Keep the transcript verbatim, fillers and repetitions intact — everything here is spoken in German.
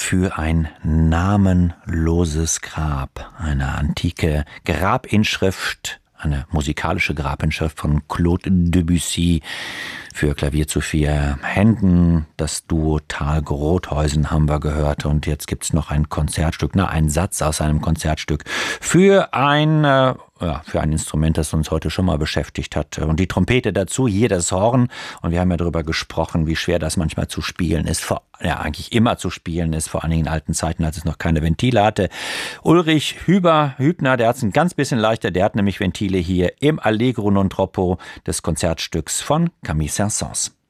für ein namenloses Grab. Eine antike Grabinschrift, eine musikalische Grabinschrift von Claude Debussy für Klavier zu vier Händen. Das Duo Thalg-Rotheusen haben wir gehört. Und jetzt gibt's noch ein Konzertstück, na, ein Satz aus einem Konzertstück für ein, äh, ja, für ein Instrument, das uns heute schon mal beschäftigt hat. Und die Trompete dazu, hier das Horn. Und wir haben ja darüber gesprochen, wie schwer das manchmal zu spielen ist, vor, ja, eigentlich immer zu spielen ist, vor allen Dingen in alten Zeiten, als es noch keine Ventile hatte. Ulrich Hüber, Hübner, der hat es ein ganz bisschen leichter, der hat nämlich Ventile hier im Allegro non troppo des Konzertstücks von Camille Saint-Saëns.